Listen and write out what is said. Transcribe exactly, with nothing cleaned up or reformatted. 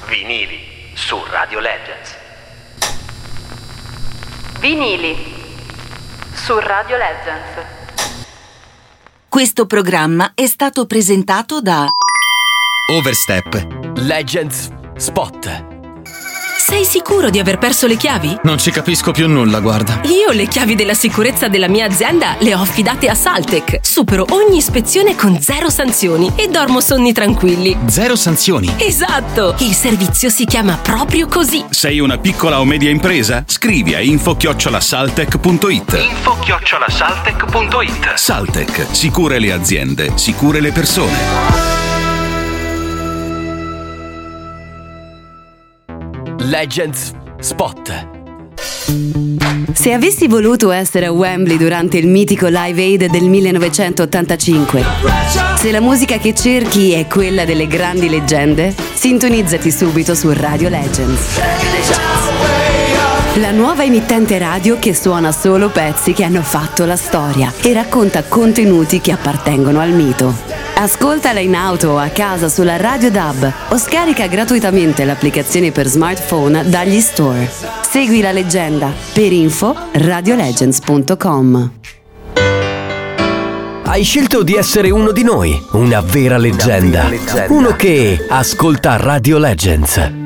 Vinili su Radio Legends. Vinili su Radio Legends. Questo programma è stato presentato da Overstep Legends Spot. Sei sicuro di aver perso le chiavi? Non ci capisco più nulla, guarda. Io le chiavi della sicurezza della mia azienda le ho affidate a Saltec. Supero ogni ispezione con zero sanzioni e dormo sonni tranquilli. Zero sanzioni? Esatto! Il servizio si chiama proprio così. Sei una piccola o media impresa? Scrivi a info chiocciola saltec punto it. info chiocciola saltec punto it. Saltec, sicure le aziende, sicure le persone. Legends Spot. Se avessi voluto essere a Wembley durante il mitico Live Aid del millenovecentottantacinque, se la musica che cerchi è quella delle grandi leggende, sintonizzati subito su Radio Legends. La nuova emittente radio che suona solo pezzi che hanno fatto la storia e racconta contenuti che appartengono al mito. Ascoltala in auto o a casa sulla Radio D A B o scarica gratuitamente l'applicazione per smartphone dagli store. Segui la leggenda. Per info radiolegends punto com. Hai scelto di essere uno di noi, una vera leggenda, uno che ascolta Radio Legends.